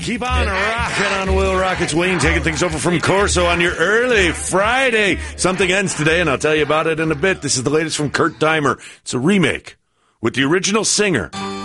Keep on rocking on Will Rockets. Wayne taking things over from Corso on your early Friday. Something ends today, and I'll tell you about it in a bit. This is the latest from Kurt Deimer. It's a remake with the original singer.